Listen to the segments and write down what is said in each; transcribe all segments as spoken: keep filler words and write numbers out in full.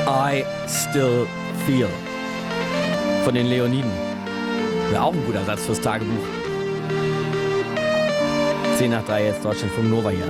I Still Feel von den Leoniden. Wäre auch ein guter Satz fürs Tagebuch. zehn nach drei jetzt Deutschlandfunk Nova hier.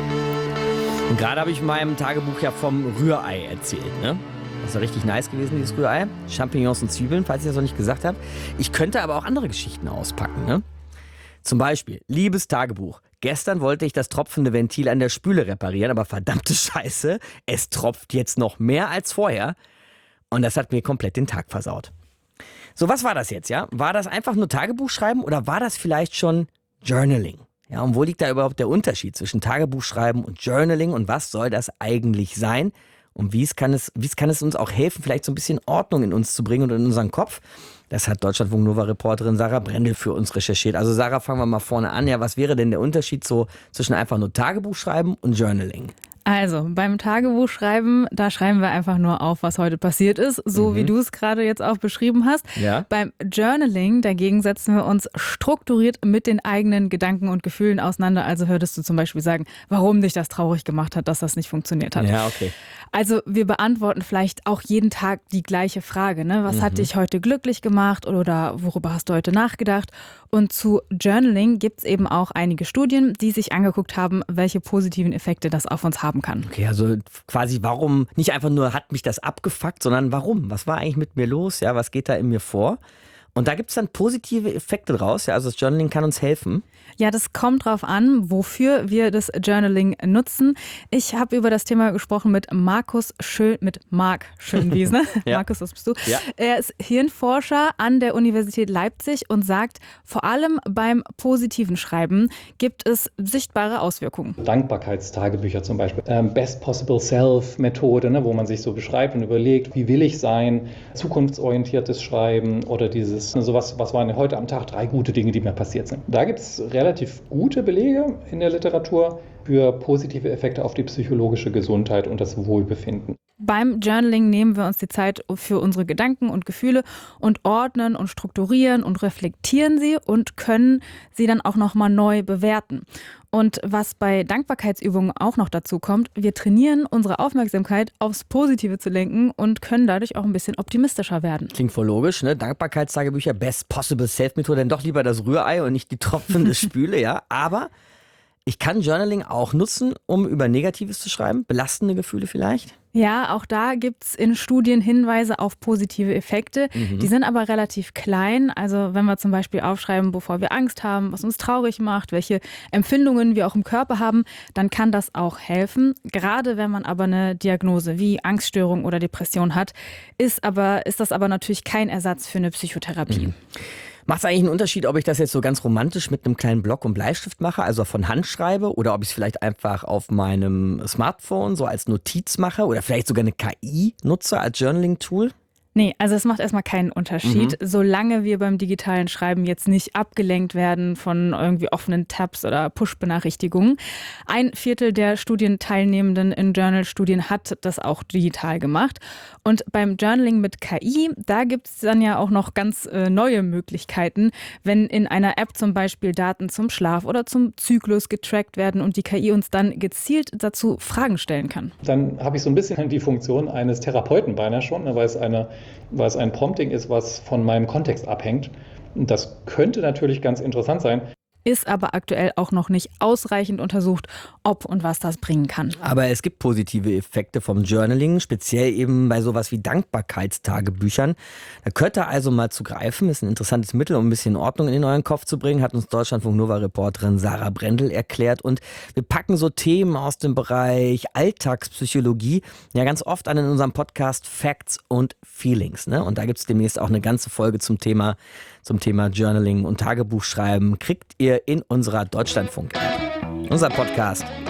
Und gerade habe ich in meinem Tagebuch ja vom Rührei erzählt, ne? Das ist ja richtig nice gewesen, dieses Rührei. Champignons und Zwiebeln, falls ich das noch nicht gesagt habe. Ich könnte aber auch andere Geschichten auspacken, ne? Zum Beispiel, liebes Tagebuch. Gestern wollte ich das tropfende Ventil an der Spüle reparieren, aber verdammte Scheiße, es tropft jetzt noch mehr als vorher. Und das hat mir komplett den Tag versaut. So, was war das jetzt, ja? War das einfach nur Tagebuch schreiben oder war das vielleicht schon Journaling? Ja, und wo liegt da überhaupt der Unterschied zwischen Tagebuchschreiben und Journaling und was soll das eigentlich sein? Und wie es kann es, wie es kann es uns auch helfen, vielleicht so ein bisschen Ordnung in uns zu bringen und in unseren Kopf? Das hat Deutschlandfunk Nova-Reporterin Sarah Brendel für uns recherchiert. Also Sarah, fangen wir mal vorne an. Ja, was wäre denn der Unterschied so zwischen einfach nur Tagebuch schreiben und Journaling? Also beim Tagebuchschreiben, da schreiben wir einfach nur auf, was heute passiert ist, so mhm. wie du es gerade jetzt auch beschrieben hast. Ja. Beim Journaling dagegen setzen wir uns strukturiert mit den eigenen Gedanken und Gefühlen auseinander. Also würdest du zum Beispiel sagen, warum dich das traurig gemacht hat, dass das nicht funktioniert hat. Ja, okay. Also wir beantworten vielleicht auch jeden Tag die gleiche Frage, ne? Was mhm. hat dich heute glücklich gemacht oder worüber hast du heute nachgedacht? Und zu Journaling gibt es eben auch einige Studien, die sich angeguckt haben, welche positiven Effekte das auf uns haben kann. Okay, also quasi warum, nicht einfach nur hat mich das abgefuckt, sondern warum? Was war eigentlich mit mir los? Ja, was geht da in mir vor? Und da gibt es dann positive Effekte draus. Ja, also das Journaling kann uns helfen. Ja, das kommt drauf an, wofür wir das Journaling nutzen. Ich habe über das Thema gesprochen mit Markus Schön, mit Marc Schönwiesner. Ja. Markus, was bist du? Ja. Er ist Hirnforscher an der Universität Leipzig und sagt, vor allem beim positiven Schreiben gibt es sichtbare Auswirkungen. Dankbarkeitstagebücher zum Beispiel. Ähm, Best Possible Self-Methode, ne, wo man sich so beschreibt und überlegt, wie will ich sein? Zukunftsorientiertes Schreiben oder dieses, ne, sowas, was waren heute am Tag drei gute Dinge, die mir passiert sind. Da gibt es relativ gute Belege in der Literatur für positive Effekte auf die psychologische Gesundheit und das Wohlbefinden. Beim Journaling nehmen wir uns die Zeit für unsere Gedanken und Gefühle und ordnen und strukturieren und reflektieren sie und können sie dann auch nochmal neu bewerten. Und was bei Dankbarkeitsübungen auch noch dazu kommt, wir trainieren unsere Aufmerksamkeit aufs Positive zu lenken und können dadurch auch ein bisschen optimistischer werden. Klingt voll logisch, ne? Dankbarkeitstagebücher, Best Possible Self-Methode, denn doch lieber das Rührei und nicht die tropfende Spüle, ja. Aber ich kann Journaling auch nutzen, um über Negatives zu schreiben, belastende Gefühle vielleicht. Ja, auch da gibt es in Studien Hinweise auf positive Effekte. Mhm. Die sind aber relativ klein. Also wenn wir zum Beispiel aufschreiben, wovor wir Angst haben, was uns traurig macht, welche Empfindungen wir auch im Körper haben, dann kann das auch helfen. Gerade wenn man aber eine Diagnose wie Angststörung oder Depression hat, ist, aber, ist das aber natürlich kein Ersatz für eine Psychotherapie. Mhm. Macht es eigentlich einen Unterschied, ob ich das jetzt so ganz romantisch mit einem kleinen Block und Bleistift mache, also von Hand schreibe, oder ob ich es vielleicht einfach auf meinem Smartphone so als Notiz mache oder vielleicht sogar eine K I nutze als Journaling-Tool? Nee, also es macht erstmal keinen Unterschied, mhm. solange wir beim digitalen Schreiben jetzt nicht abgelenkt werden von irgendwie offenen Tabs oder Push-Benachrichtigungen. Ein Viertel der Studienteilnehmenden in Journal-Studien hat das auch digital gemacht. Und beim Journaling mit K I, da gibt es dann ja auch noch ganz äh, neue Möglichkeiten, wenn in einer App zum Beispiel Daten zum Schlaf oder zum Zyklus getrackt werden und die K I uns dann gezielt dazu Fragen stellen kann. Dann habe ich so ein bisschen die Funktion eines Therapeuten beinahe schon, weil es eine weil es ein Prompting ist, was von meinem Kontext abhängt. Und das könnte natürlich ganz interessant sein. Ist aber aktuell auch noch nicht ausreichend untersucht, ob und was das bringen kann. Aber es gibt positive Effekte vom Journaling, speziell eben bei sowas wie Dankbarkeitstagebüchern. Da könnte also mal zu greifen, ist ein interessantes Mittel, um ein bisschen Ordnung in euren Kopf zu bringen, hat uns Deutschlandfunk Nova-Reporterin Sarah Brendel erklärt. Und wir packen so Themen aus dem Bereich Alltagspsychologie ja ganz oft an in unserem Podcast Facts und Feelings. Ne? Und da gibt es demnächst auch eine ganze Folge zum Thema, zum Thema Journaling und Tagebuchschreiben. Kriegt ihr in unserer Deutschlandfunk-App. Unser Podcast